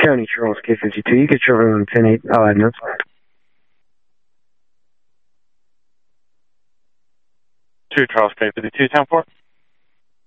Tony Charles K52. You get your on 10-8. I'll add notes. 2 Charles K52, 10-4.